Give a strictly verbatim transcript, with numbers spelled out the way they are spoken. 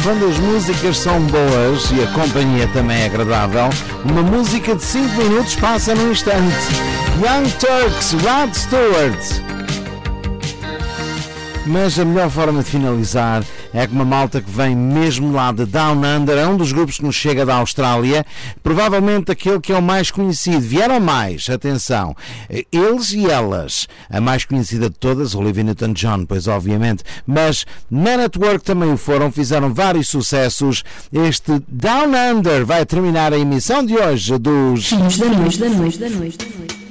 onde as músicas são boas e a companhia também é agradável, uma música de cinco minutos passa num instante. Young Turks, Rod Stewart. Mas a melhor forma de finalizar é com uma malta que vem mesmo lá de Down Under, é um dos grupos que nos chega da Austrália, provavelmente aquele que é o mais conhecido. Vieram mais, atenção, eles e elas, a mais conhecida de todas, Olivia Newton-John, pois obviamente, mas Men at Work também o foram, fizeram vários sucessos. Este Down Under vai terminar a emissão de hoje dos Filhos da Noite, da Noite, da Noite, da Noite.